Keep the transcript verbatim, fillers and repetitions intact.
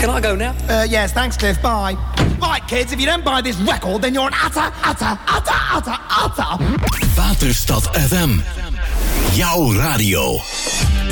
can I go now? Uh, yes, thanks, Cliff. Bye. Right, kids, if you don't buy this record, then you're an utter, utter, utter, utter, utter... Waterstad F M. Jouw radio.